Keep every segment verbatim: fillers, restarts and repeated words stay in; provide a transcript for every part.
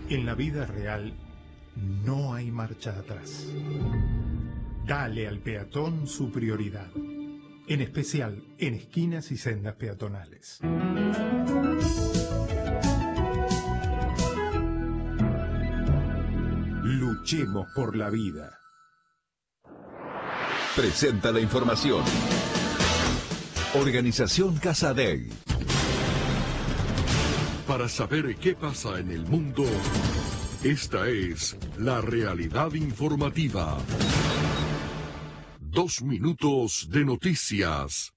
En la vida real no hay marcha atrás. Dale al peatón su prioridad, en especial en esquinas y sendas peatonales. Luchemos por la vida. Presenta la información. Organización Casadei. Para saber qué pasa en el mundo, esta es la realidad informativa. Dos minutos de noticias.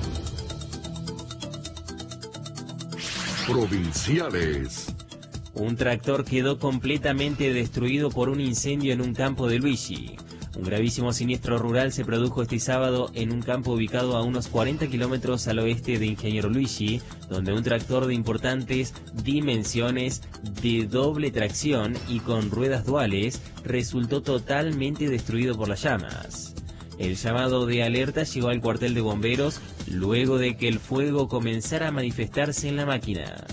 Provinciales. Un tractor quedó completamente destruido por un incendio en un campo de Luigi. Un gravísimo siniestro rural se produjo este sábado en un campo ubicado a unos cuarenta kilómetros al oeste de Ingeniero Luigi, donde un tractor de importantes dimensiones, de doble tracción y con ruedas duales, resultó totalmente destruido por las llamas. El llamado de alerta llegó al cuartel de bomberos luego de que el fuego comenzara a manifestarse en la máquina.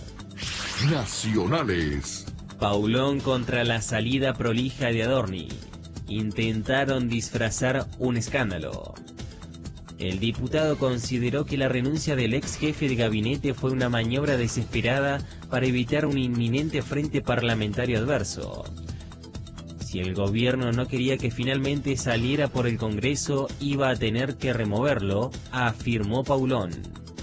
Nacionales. Paulón contra la salida prolija de Adorni. Intentaron disfrazar un escándalo. El diputado consideró que la renuncia del ex jefe de gabinete fue una maniobra desesperada para evitar un inminente frente parlamentario adverso. Si el gobierno no quería que finalmente saliera por el Congreso, iba a tener que removerlo, afirmó Paulón.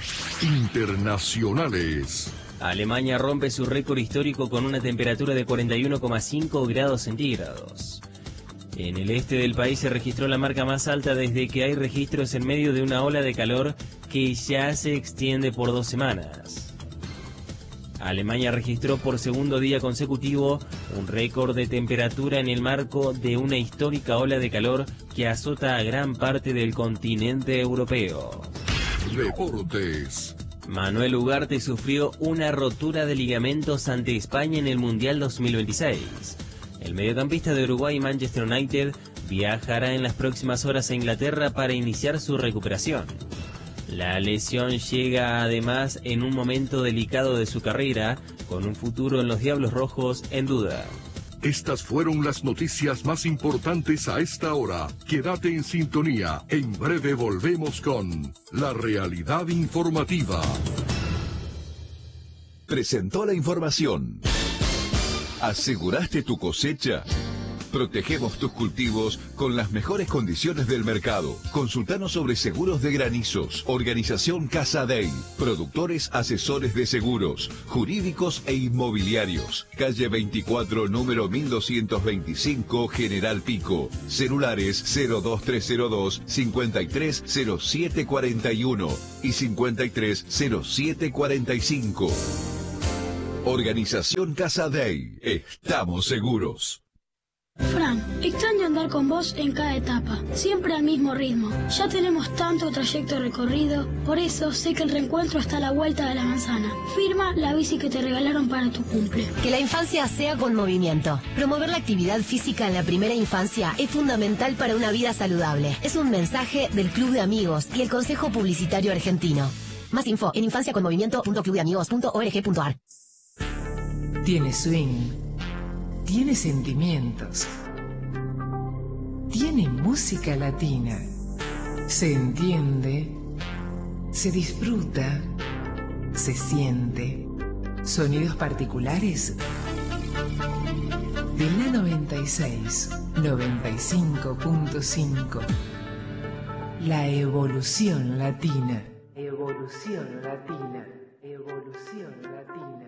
Internacionales. Alemania rompe su récord histórico con una temperatura de cuarenta y uno coma cinco grados centígrados. En el este del país se registró la marca más alta desde que hay registros en medio de una ola de calor que ya se extiende por dos semanas. Alemania registró por segundo día consecutivo un récord de temperatura en el marco de una histórica ola de calor que azota a gran parte del continente europeo. Deportes. Manuel Ugarte sufrió una rotura de ligamentos ante España en el Mundial dos mil veintiséis. El mediocampista de Uruguay y Manchester United viajará en las próximas horas a Inglaterra para iniciar su recuperación. La lesión llega además en un momento delicado de su carrera, con un futuro en los Diablos Rojos en duda. Estas fueron las noticias más importantes a esta hora. Quédate en sintonía. En breve volvemos con la realidad informativa. Presentó la información. ¿Aseguraste tu cosecha? Protegemos tus cultivos con las mejores condiciones del mercado. Consultanos sobre seguros de granizos. Organización Casadei. Productores asesores de seguros, jurídicos e inmobiliarios. Calle veinticuatro, número mil doscientos veinticinco, General Pico. Celulares cero dos tres cero dos, cincuenta y tres cero siete cuarenta y uno y cincuenta y tres cero siete cuarenta y cinco. Organización Casadei. Estamos seguros. Fran, extraño andar con vos en cada etapa, siempre al mismo ritmo. Ya tenemos tanto trayecto recorrido, por eso sé que el reencuentro está a la vuelta de la manzana. Firma la bici que te regalaron para tu cumple. Que la infancia sea con movimiento. Promover la actividad física en la primera infancia es fundamental para una vida saludable. Es un mensaje del Club de Amigos y el Consejo Publicitario Argentino. Más info en infancia con movimiento punto club de amigos punto org punto ar. Tiene swing, tiene sentimientos, tiene música latina, se entiende, se disfruta, se siente, sonidos particulares de la noventa y seis, noventa y cinco punto cinco, la evolución latina, evolución latina, evolución latina.